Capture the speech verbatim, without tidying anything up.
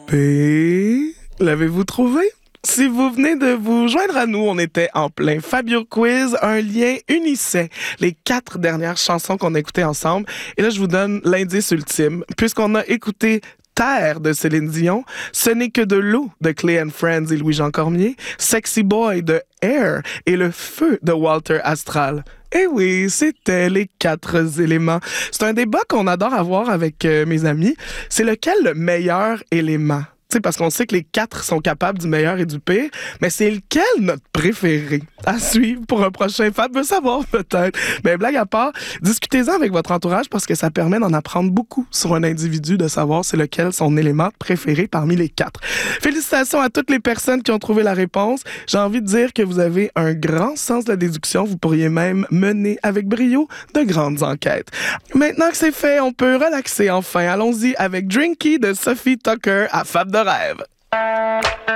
P. L'avez-vous trouvé? Si vous venez de vous joindre à nous, on était en plein Fabio Quiz. Un lien unissait les quatre dernières chansons qu'on a écoutées ensemble. Et là, je vous donne l'indice ultime. Puisqu'on a écouté Terre de Céline Dion, Ce n'est que de l'eau de Clay and Friends et Louis-Jean Cormier, Sexy Boy de Air et Le Feu de Walter Astral. Eh oui, c'était les quatre éléments. C'est un débat qu'on adore avoir avec euh, mes amis. C'est lequel le meilleur élément? T'sais, parce qu'on sait que les quatre sont capables du meilleur et du pire, mais c'est lequel notre préféré? À suivre pour un prochain Fab veut savoir peut-être. Mais blague à part, discutez-en avec votre entourage parce que ça permet d'en apprendre beaucoup sur un individu, de savoir c'est lequel son élément préféré parmi les quatre. Félicitations à toutes les personnes qui ont trouvé la réponse. J'ai envie de dire que vous avez un grand sens de la déduction. Vous pourriez même mener avec brio de grandes enquêtes. Maintenant que c'est fait, on peut relaxer enfin. Allons-y avec Drinky de Sophie Tucker à Fab de rêve.